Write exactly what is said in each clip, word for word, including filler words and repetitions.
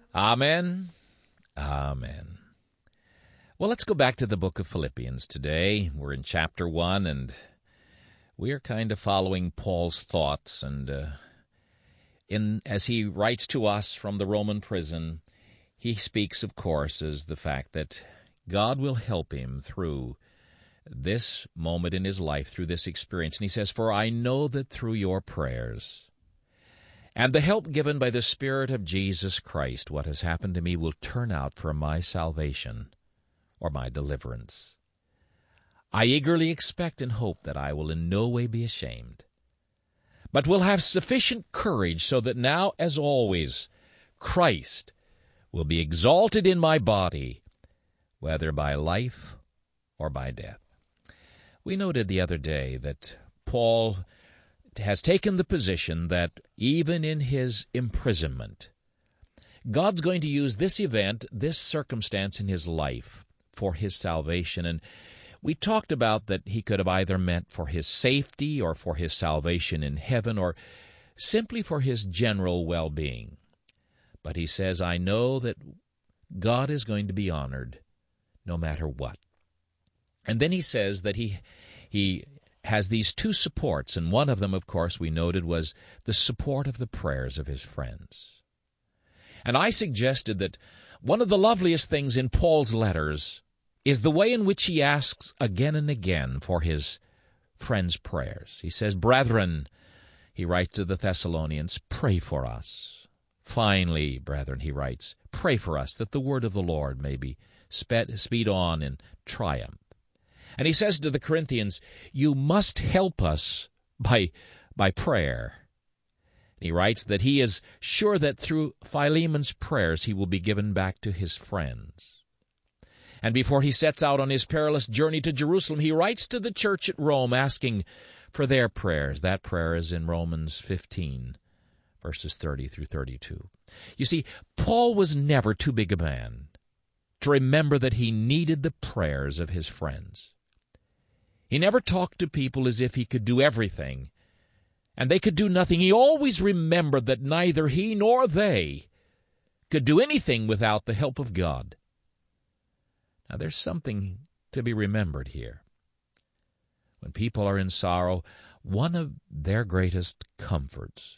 Amen. Amen. Well, let's go back to the book of Philippians today. We're in chapter one, and we are kind of following Paul's thoughts. And uh, in as he writes to us from the Roman prison, he speaks, of course, as the fact that God will help him through this moment in his life, through this experience. And he says, "For I know that through your prayers and the help given by the Spirit of Jesus Christ, what has happened to me will turn out for my salvation or my deliverance. I eagerly expect and hope that I will in no way be ashamed, but will have sufficient courage so that now, as always, Christ will be exalted in my body, whether by life or by death." We noted the other day that Paul has taken the position that even in his imprisonment, God's going to use this event, this circumstance in his life for his salvation. And we talked about that he could have either meant for his safety or for his salvation in heaven or simply for his general well-being. But he says, I know that God is going to be honored no matter what. And then he says that he he has these two supports, and one of them, of course, we noted was the support of the prayers of his friends. And I suggested that one of the loveliest things in Paul's letters is the way in which he asks again and again for his friends' prayers. He says, "Brethren," he writes to the Thessalonians, "pray for us. Finally, brethren," he writes, "pray for us that the word of the Lord may be sped, speed on in triumph." And he says to the Corinthians, "You must help us by, by prayer." And he writes that he is sure that through Philemon's prayers he will be given back to his friends. And before he sets out on his perilous journey to Jerusalem, he writes to the church at Rome asking for their prayers. That prayer is in Romans fifteen, verses thirty through thirty-two. You see, Paul was never too big a man to remember that he needed the prayers of his friends. He never talked to people as if he could do everything, and they could do nothing. He always remembered that neither he nor they could do anything without the help of God. Now, there's something to be remembered here. When people are in sorrow, one of their greatest comforts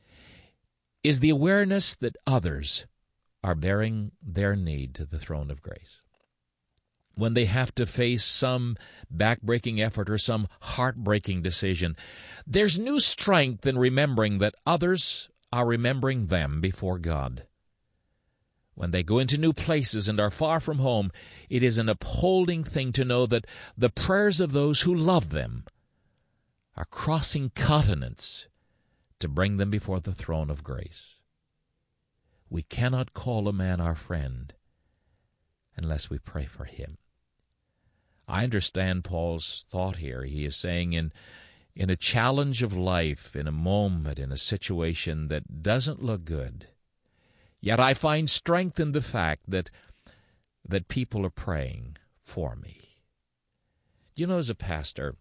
is the awareness that others are bearing their need to the throne of grace. When they have to face some back-breaking effort or some heartbreaking decision, there's new strength in remembering that others are remembering them before God. When they go into new places and are far from home, it is an upholding thing to know that the prayers of those who love them are crossing continents to bring them before the throne of grace. We cannot call a man our friend unless we pray for him. I understand Paul's thought here. He is saying in, in a challenge of life, in a moment, in a situation that doesn't look good, yet I find strength in the fact that, that people are praying for me. You know, as a pastor,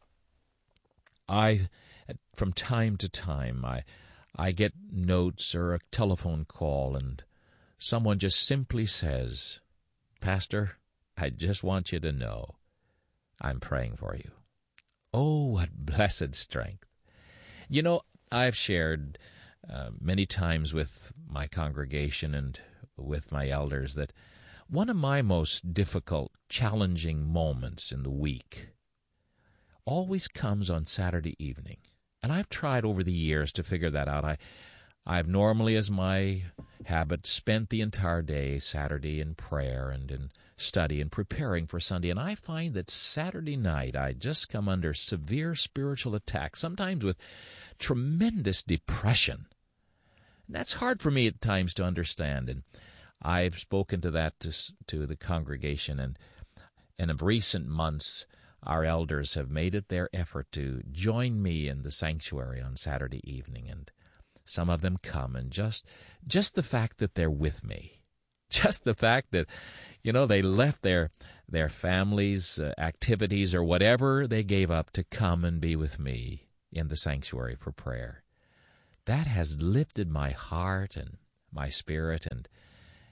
I, from time to time, I, I get notes or a telephone call, and someone just simply says, "Pastor, I just want you to know I'm praying for you." Oh, what blessed strength. You know, I've shared uh, many times with my congregation and with my elders that one of my most difficult, challenging moments in the week always comes on Saturday evening. And I've tried over the years to figure that out. I, I've normally, as my habit, spent the entire day Saturday in prayer and in study and preparing for Sunday. And I find that Saturday night I just come under severe spiritual attack, sometimes with tremendous depression. And that's hard for me at times to understand. And I've spoken to that to, to the congregation. And, and in recent months, our elders have made it their effort to join me in the sanctuary on Saturday evening. And some of them come, and just just the fact that they're with me, just the fact that, you know, they left their their families' uh, activities or whatever they gave up to come and be with me in the sanctuary for prayer, that has lifted my heart and my spirit, and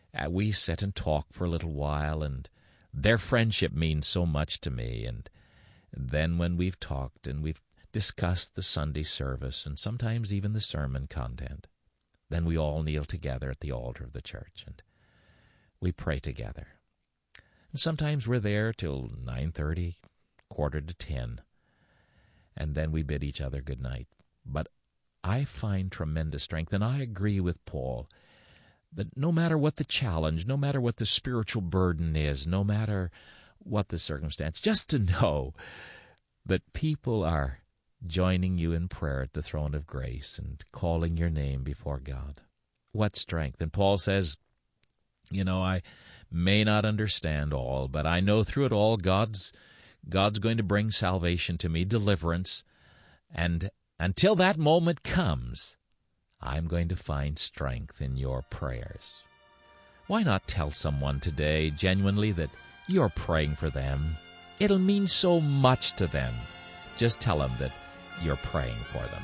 uh, we sit and talk for a little while, and their friendship means so much to me. And then when we've talked and we've discussed the Sunday service and sometimes even the sermon content, then we all kneel together at the altar of the church and we pray together. And sometimes we're there till nine thirty, quarter to ten, and then we bid each other good night. But I find tremendous strength, and I agree with Paul, that no matter what the challenge, no matter what the spiritual burden is, no matter what the circumstance, just to know that people are joining you in prayer at the throne of grace and calling your name before God. What strength. And Paul says, you know, I may not understand all, but I know through it all God's God's going to bring salvation to me, deliverance, and until that moment comes, I'm going to find strength in your prayers. Why not tell someone today genuinely that you're praying for them? It'll mean so much to them. Just tell them that you're praying for them.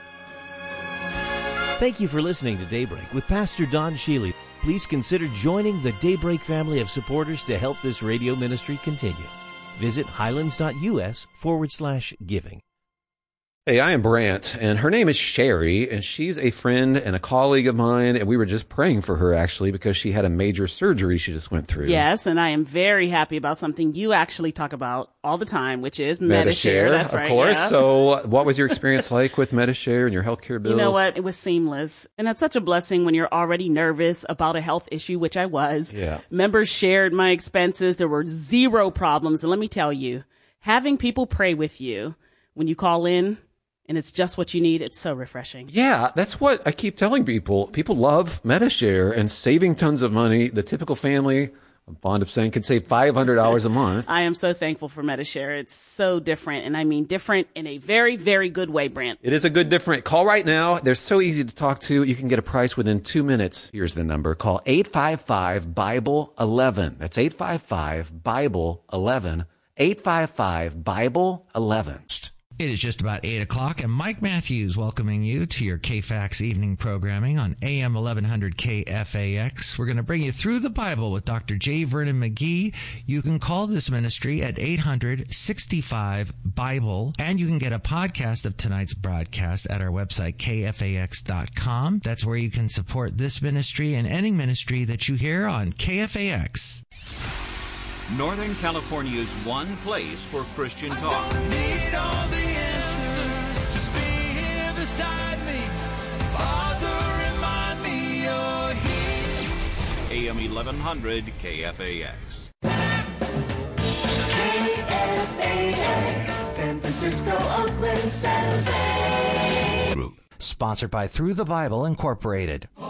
Thank you for listening to Daybreak with Pastor Don Shealy. Please consider joining the Daybreak family of supporters to help this radio ministry continue. Visit highlands.us forward slash giving. Hey, I am Brant, and her name is Sherry, and she's a friend and a colleague of mine, and we were just praying for her, actually, because she had a major surgery she just went through. Yes, and I am very happy about something you actually talk about all the time, which is Metashare. Metashare. That's of right, course. yeah. So what was your experience like with Metashare and your healthcare bills? You know what? It was seamless. And that's such a blessing when you're already nervous about a health issue, which I was. Yeah. Members shared my expenses. There were zero problems. And let me tell you, having people pray with you when you call in, and it's just what you need, it's so refreshing. Yeah, that's what I keep telling people. People love Metashare and saving tons of money. The typical family, I'm fond of saying, can save five hundred dollars a month. I am so thankful for Metashare. It's so different, and I mean different in a very, very good way, Brant. It is a good different. Call right now. They're so easy to talk to. You can get a price within two minutes. Here's the number. Call eight five five, Bible eleven. That's eight five five, Bible eleven. eight five five, Bible eleven. It is just about eight o'clock, and Mike Matthews welcoming you to your K FAX evening programming on A M eleven hundred K F A X. We're going to bring you through the Bible with Doctor J. Vernon McGee. You can call this ministry at eight hundred, sixty-five, Bible, and you can get a podcast of tonight's broadcast at our website, K F A X dot com. That's where you can support this ministry and any ministry that you hear on K F A X. Northern California's one place for Christian talk. I don't need all the answers, just be here beside me. Father, remind me you're here. A M eleven hundred K F A X. K F A X, San Francisco, Oakland, San Jose. Sponsored by Through the Bible Incorporated.